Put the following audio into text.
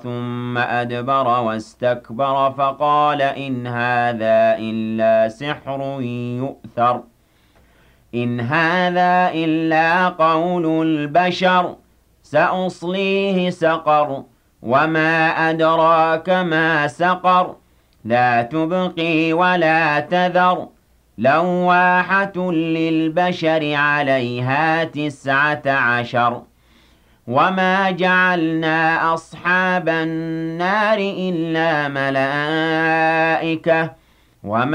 ثم أدبر واستكبر فقال إن هذا إلا سحر يؤثر إن هذا إلا قول البشر سأصليه سقر وما أدراك ما سقر لا تبقي ولا تذر لواحة للبشر عليها 19 وما جعلنا أصحاب النار إلا ملائكة وما